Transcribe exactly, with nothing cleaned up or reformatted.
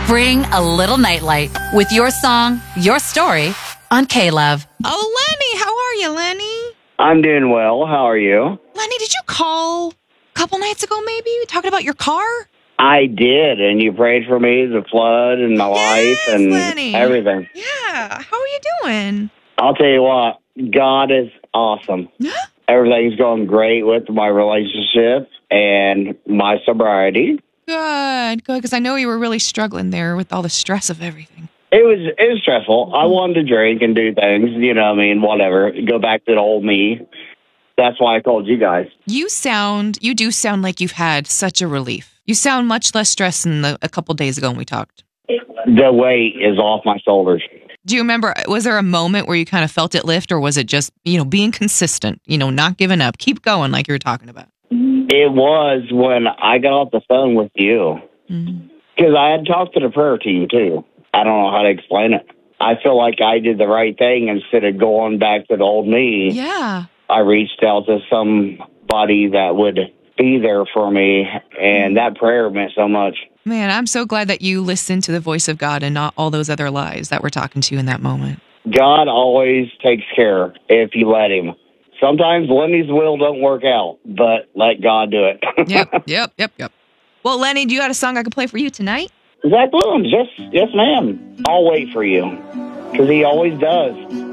Bring a little nightlight with your song, your story on K-Love. Oh, Lenny, how are you, Lenny? I'm doing well. How are you? Lenny, did you call a couple nights ago, maybe? Talking about your car? I did, and you prayed for me, the flood, and my Yes, life, and Lenny. everything. Yeah. How are you doing? I'll tell you what, God is awesome. Everything's going great with my relationship and my sobriety. Good, good, because I know you were really struggling there with all the stress of everything. It was it was stressful. I wanted to drink and do things, you know what I mean, whatever. Go back to the old me. That's why I called you guys. You sound, you do sound like you've had such a relief. You sound much less stressed than the, a couple days ago when we talked. The weight is off my shoulders. Do you remember, was there a moment where you kind of felt it lift, or was it just, you know, being consistent, you know, not giving up, keep going like you were talking about? It was when I got off the phone with you. Because mm-hmm. I had talked to the prayer team, too. I don't know how to explain it. I feel like I did the right thing instead of going back to the old me. Yeah. I reached out to somebody that would be there for me, and that prayer meant so much. Man, I'm so glad that you listened to the voice of God and not all those other lies that were talking to you in that moment. God always takes care if you let him. Sometimes Lenny's will don't work out, but let God do it. Yep, yep, yep, yep. Well, Lenny, do you got a song I can play for you tonight? Zach Williams, yes, yes, ma'am. I'll wait for you, because he always does.